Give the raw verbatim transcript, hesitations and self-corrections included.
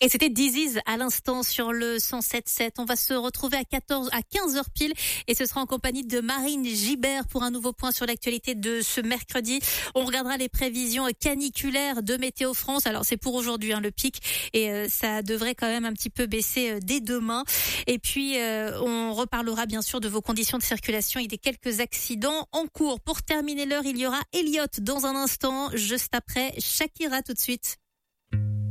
Et c'était Disease à l'instant sur le cent sept sept. On va se retrouver à quatorze, à quinze heures pile et ce sera en compagnie de Marine Gibert pour un nouveau point sur l'actualité de ce mercredi. On regardera les prévisions caniculaires de Météo France. Alors c'est pour aujourd'hui hein, le pic et euh, ça devrait quand même un petit peu baisser euh, dès demain. Et puis euh, on reparlera bien sûr de vos conditions de circulation et des quelques accidents en cours. Pour terminer l'heure, il y aura Elliott dans un instant, juste après Shakira tout de suite.